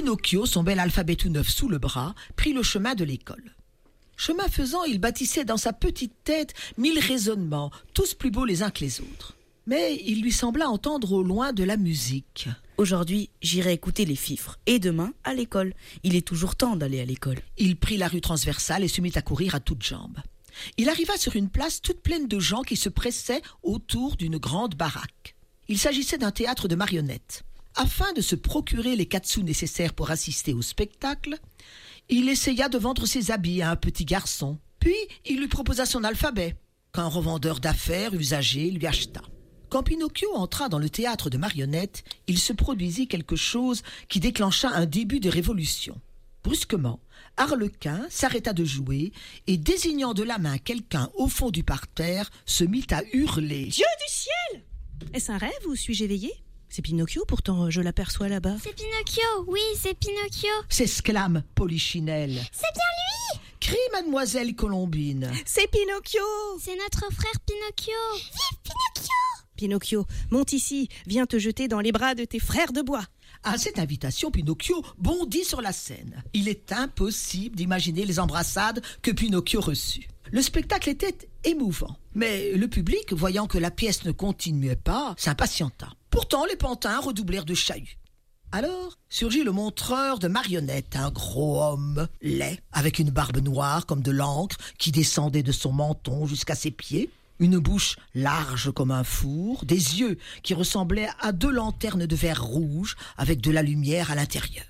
Pinocchio, son bel alphabet tout neuf sous le bras, prit le chemin de l'école. Chemin faisant, il bâtissait dans sa petite tête 1000 raisonnements, tous plus beaux les uns que les autres. Mais il lui sembla entendre au loin de la musique. Aujourd'hui, j'irai écouter les fifres. Et demain, à l'école. Il est toujours temps d'aller à l'école. Il prit la rue transversale et se mit à courir à toutes jambes. Il arriva sur une place toute pleine de gens qui se pressaient autour d'une grande baraque. Il s'agissait d'un théâtre de marionnettes. Afin de se procurer les 4 sous nécessaires pour assister au spectacle, il essaya de vendre ses habits à un petit garçon. Puis, il lui proposa son alphabet, qu'un revendeur d'affaires usagé lui acheta. Quand Pinocchio entra dans le théâtre de marionnettes, il se produisit quelque chose qui déclencha un début de révolution. Brusquement, Arlequin s'arrêta de jouer et, désignant de la main quelqu'un au fond du parterre, se mit à hurler. Dieu du ciel! Est-ce un rêve ou suis-je éveillé? C'est Pinocchio, pourtant je l'aperçois là-bas. C'est Pinocchio, oui, c'est Pinocchio. S'exclame Polichinelle. C'est bien lui! Crie Mademoiselle Colombine. C'est Pinocchio! C'est notre frère Pinocchio. Vive Pinocchio! Pinocchio, monte ici, viens te jeter dans les bras de tes frères de bois. À cette invitation, Pinocchio bondit sur la scène. Il est impossible d'imaginer les embrassades que Pinocchio reçut. Le spectacle était émouvant, mais le public, voyant que la pièce ne continuait pas, s'impatienta. Pourtant, les pantins redoublèrent de chahut. Alors surgit le montreur de marionnettes, un gros homme laid, avec une barbe noire comme de l'encre qui descendait de son menton jusqu'à ses pieds, une bouche large comme un four, des yeux qui ressemblaient à 2 lanternes de verre rouge avec de la lumière à l'intérieur.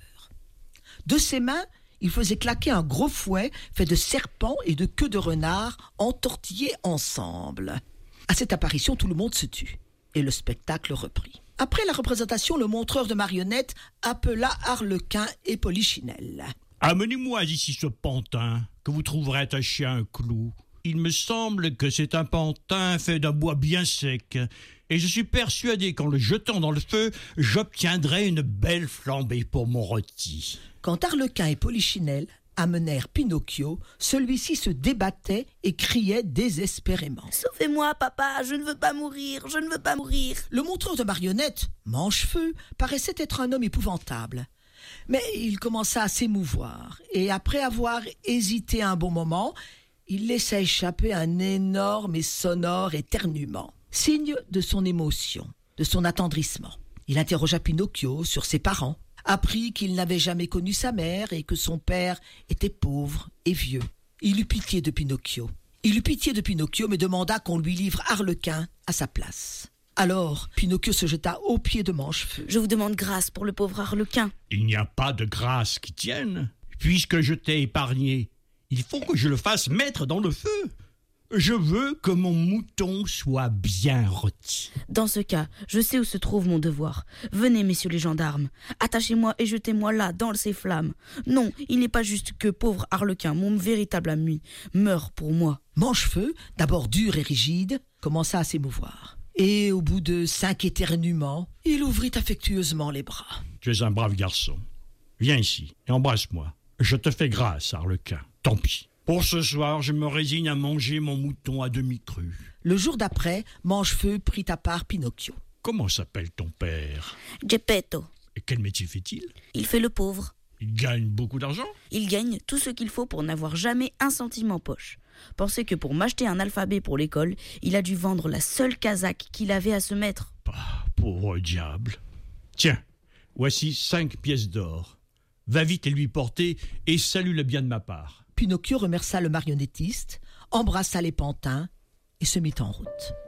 De ses mains, il faisait claquer un gros fouet fait de serpents et de queues de renard entortillés ensemble. À cette apparition, tout le monde se tut et le spectacle reprit. Après la représentation, le montreur de marionnettes appela Arlequin et Polichinelle. « Amenez-moi ici ce pantin que vous trouverez attaché à un clou. Il me semble que c'est un pantin fait d'un bois bien sec, et je suis persuadé qu'en le jetant dans le feu, j'obtiendrai une belle flambée pour mon rôti. » Quand Arlequin et Polichinelle amenèrent Pinocchio, celui-ci se débattait et criait désespérément. « Sauvez-moi, papa, je ne veux pas mourir, je ne veux pas mourir !» Le montreur de marionnettes, Manchefeu, paraissait être un homme épouvantable. Mais il commença à s'émouvoir, et après avoir hésité un bon moment, il laissa échapper un énorme et sonore éternuement, signe de son émotion, de son attendrissement. Il interrogea Pinocchio sur ses parents, apprit qu'il n'avait jamais connu sa mère et que son père était pauvre et vieux. Il eut pitié de Pinocchio. Mais demanda qu'on lui livre Arlequin à sa place. Alors, Pinocchio se jeta aux pieds de Manchefeu. « Je vous demande grâce pour le pauvre Arlequin. »« Il n'y a pas de grâce qui tienne. Puisque je t'ai épargné, il faut que je le fasse mettre dans le feu. Je veux que mon mouton soit bien rôti. » « Dans ce cas, je sais où se trouve mon devoir. Venez, messieurs les gendarmes. Attachez-moi et jetez-moi là, dans ces flammes. Non, il n'est pas juste que pauvre Arlequin, mon véritable ami, meure pour moi. » Manchefeu, d'abord dur et rigide, commença à s'émouvoir. Et au bout de 5 éternuements, il ouvrit affectueusement les bras. « Tu es un brave garçon. Viens ici et embrasse-moi. Je te fais grâce, Arlequin. Tant pis. Pour ce soir, je me résigne à manger mon mouton à demi cru. » Le jour d'après, Manchefeu prit à part Pinocchio. « Comment s'appelle ton père ?»« Geppetto. » »« Et quel métier fait-il ?»« Il fait le pauvre. »« Il gagne beaucoup d'argent ?»« Il gagne tout ce qu'il faut pour n'avoir jamais un centime en poche. Pensez que pour m'acheter un alphabet pour l'école, il a dû vendre la seule casaque qu'il avait à se mettre. » Pauvre diable. Tiens, voici 5 pièces d'or. Va vite les lui porter et salue-le bien de ma part. Pinocchio remercia le marionnettiste, embrassa les pantins et se mit en route.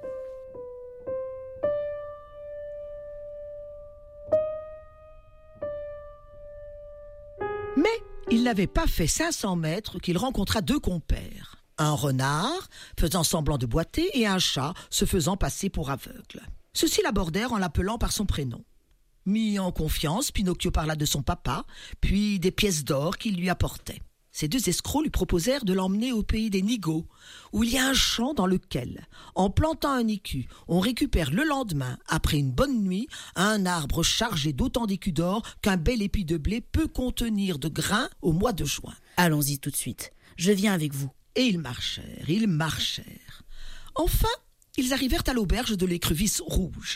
Mais il n'avait pas fait 500 mètres qu'il rencontra 2 compères. Un renard faisant semblant de boiter et un chat se faisant passer pour aveugle. Ceux-ci l'abordèrent en l'appelant par son prénom. Mis en confiance, Pinocchio parla de son papa, puis des pièces d'or qu'il lui apportait. Ces 2 escrocs lui proposèrent de l'emmener au pays des Nigauds, où il y a un champ dans lequel, en plantant un écu, on récupère le lendemain, après une bonne nuit, un arbre chargé d'autant d'écus d'or qu'un bel épi de blé peut contenir de grains au mois de juin. « Allons-y tout de suite, je viens avec vous. » Et ils marchèrent. Enfin, ils arrivèrent à l'auberge de l'écrevisse rouge.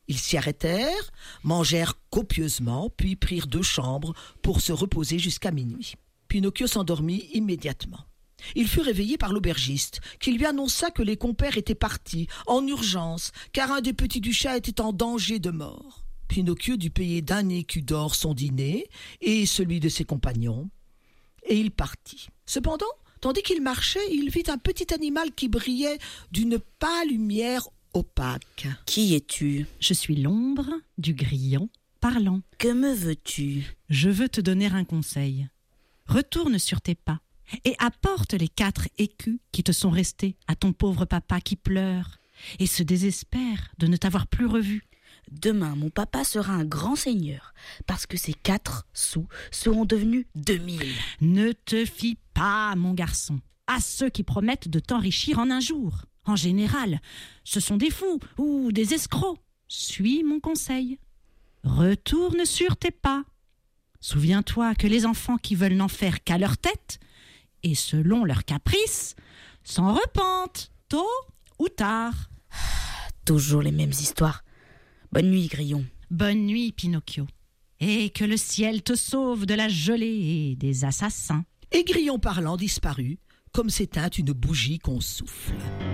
Ils s'y arrêtèrent, mangèrent copieusement, puis prirent 2 chambres pour se reposer jusqu'à minuit. Pinocchio s'endormit immédiatement. Il fut réveillé par l'aubergiste, qui lui annonça que les compères étaient partis, en urgence, car un des petits du chat était en danger de mort. Pinocchio dut payer d'1 écu d'or son dîner et celui de ses compagnons, et il partit. Cependant, tandis qu'il marchait, il vit un petit animal qui brillait d'une pâle lumière opaque. Qui es-tu? Je suis l'ombre du grillon parlant. Que me veux-tu? Je veux te donner un conseil. Retourne sur tes pas et apporte les 4 écus qui te sont restés à ton pauvre papa qui pleure et se désespère de ne t'avoir plus revu. Demain, mon papa sera un grand seigneur, parce que ces 4 sous seront devenus 2000. Ne te fie pas, mon garçon, à ceux qui promettent de t'enrichir en un jour. En général, ce sont des fous ou des escrocs. Suis mon conseil. Retourne sur tes pas. Souviens-toi que les enfants qui veulent n'en faire qu'à leur tête, et selon leur caprice, s'en repentent, tôt ou tard. Toujours les mêmes histoires. Bonne nuit, Grillon. Bonne nuit, Pinocchio. Et que le ciel te sauve de la gelée et des assassins. Et Grillon parlant disparut, comme s'éteint une bougie qu'on souffle.